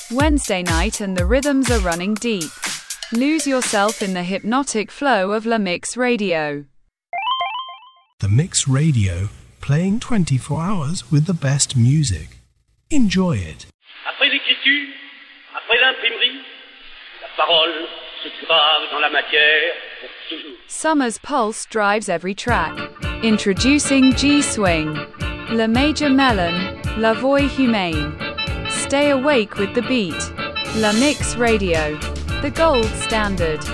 Wednesday night and the rhythms are running deep. Lose yourself in the hypnotic flow of La Mix Radio. The Mix Radio, playing 24 hours with the best music. Enjoy it. Après l'écriture, après l'imprimerie, la parole se grave dans la matière pour toujours. Summer's pulse drives every track. Introducing G-Swing, Le Major Melon, La Voix Humaine. Stay awake with the beat. La Mix Radio, the gold standard.